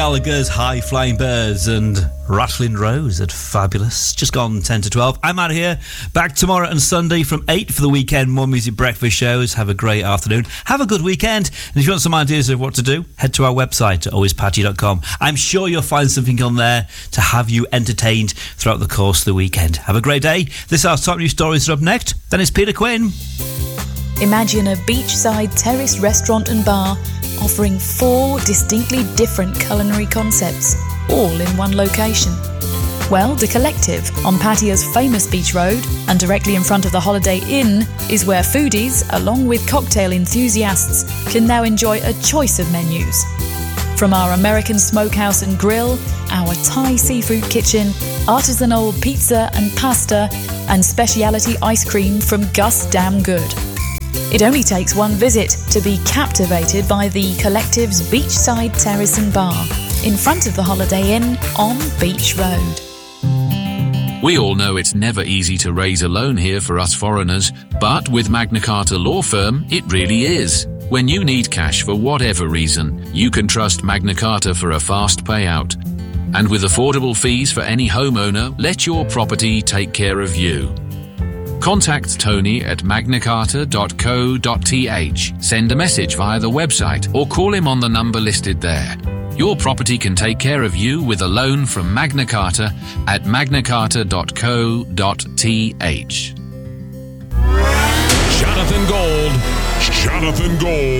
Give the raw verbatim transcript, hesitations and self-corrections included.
Gallagher's High Flying Birds and Rattling Rose at Fabulous. Just gone ten to twelve. I'm out of here. Back tomorrow and Sunday from eight for the weekend. More music breakfast shows. Have a great afternoon. Have a good weekend. And if you want some ideas of what to do, head to our website at always patchy dot com. I'm sure you'll find something on there to have you entertained throughout the course of the weekend. Have a great day. This hour's top news stories are up next. Then it's Peter Quinn. Imagine a beachside terrace restaurant and bar offering four distinctly different culinary concepts, all in one location. Well, The Collective on Patia's famous beach road and directly in front of the Holiday Inn is where foodies, along with cocktail enthusiasts, can now enjoy a choice of menus. From our American smokehouse and grill, our Thai seafood kitchen, artisanal pizza and pasta, and specialty ice cream from Gus Damn Good. It only takes one visit to be captivated by The Collective's beachside terrace and bar in front of the Holiday Inn on Beach Road. We all know it's never easy to raise a loan here for us foreigners, but with Magna Carta Law Firm, it really is. When you need cash for whatever reason, you can trust Magna Carta for a fast payout. And with affordable fees for any homeowner, let your property take care of you. Contact Tony at magna carta dot co dot t h. Send a message via the website or call him on the number listed there. Your property can take care of you with a loan from Magna Carta at magna carta dot co dot t h. Jonathan Gold. Jonathan Gold.